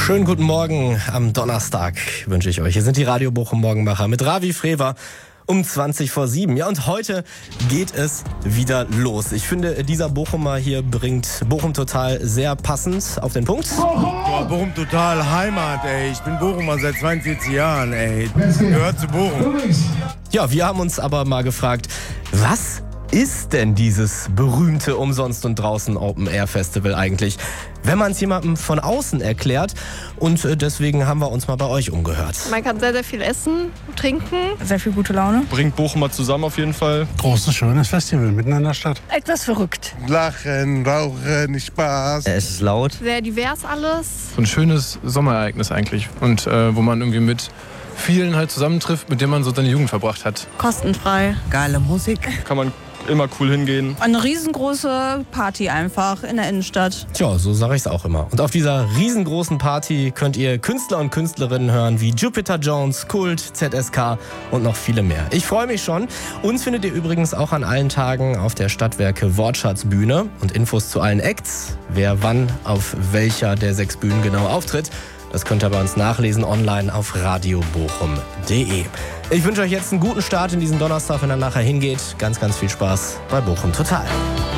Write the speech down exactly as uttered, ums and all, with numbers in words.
Schönen guten Morgen am Donnerstag wünsche ich euch. Hier sind die Radio Bochum Morgenmacher mit Ravi Frewer um zwanzig vor sieben. Ja, und heute geht es wieder los. Ich finde, dieser Bochumer hier bringt Bochum Total sehr passend auf den Punkt. Boah, Bochum Total Heimat, ey. Ich bin Bochumer seit zweiundvierzig Jahren, ey. Gehört zu Bochum. Ja, wir haben uns aber mal gefragt, was ist denn dieses berühmte Umsonst und Draußen Open Air Festival eigentlich, wenn man es jemandem von außen erklärt? Und deswegen haben wir uns mal bei euch umgehört. Man kann sehr, sehr viel essen, trinken. Sehr viel gute Laune. Bringt Bochumer zusammen auf jeden Fall. Großes, schönes Festival mitten in der Stadt. Etwas verrückt. Lachen, Rauchen, Spaß. Es ist laut. Sehr divers alles. So ein schönes Sommerereignis eigentlich. Und äh, wo man irgendwie mit vielen halt zusammentrifft, mit denen man so seine Jugend verbracht hat. Kostenfrei. Geile Musik. Kann man immer cool hingehen. Eine riesengroße Party einfach in der Innenstadt. Tja, so sage ich es auch immer. Und auf dieser riesengroßen Party könnt ihr Künstler und Künstlerinnen hören wie Jupiter Jones, Kult, Z S K und noch viele mehr. Ich freue mich schon. Uns findet ihr übrigens auch an allen Tagen auf der Stadtwerke Wortschatzbühne. Und Infos zu allen Acts, wer wann auf welcher der sechs Bühnen genau auftritt, das könnt ihr bei uns nachlesen online auf radio bochum punkt de. Ich wünsche euch jetzt einen guten Start in diesen Donnerstag, wenn er nachher hingeht. Ganz, ganz viel Spaß bei Bochum Total.